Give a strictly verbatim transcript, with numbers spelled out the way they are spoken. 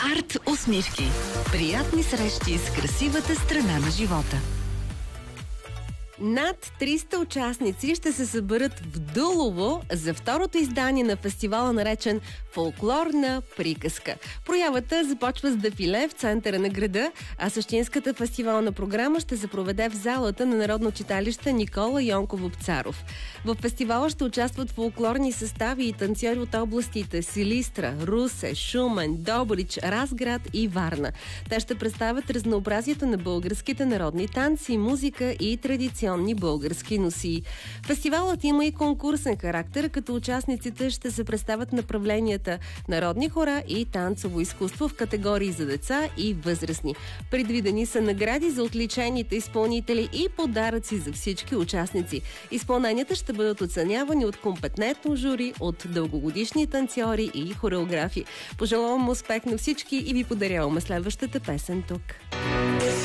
Арт усмивки. Приятни срещи с красивата страна на живота. Над триста участници ще се съберат в Дулово за второто издание на фестивала, наречен Фолклорна приказка. Проявата започва с дефиле в центъра на града, а същинската фестивална програма ще се проведе в залата на Народно читалище Никола Йонков Вапцаров. В фестивала ще участват фолклорни състави и танцори от областите Силистра, Русе, Шумен, Добрич, Разград и Варна. Те ще представят разнообразието на българските народни танци, музика и традиционни български носии. Фестивалът има и конкурсен характер, като участниците ще се представят направленията народни хора и танцово изкуство в категории за деца и възрастни. Предвидени са награди за отличените изпълнители и подаръци за всички участници. Изпълненията ще бъдат оценявани от компетентно жури, от дългогодишни танцори и хореографи. Пожелавам успех на всички и ви подаряваме следващата песен тук.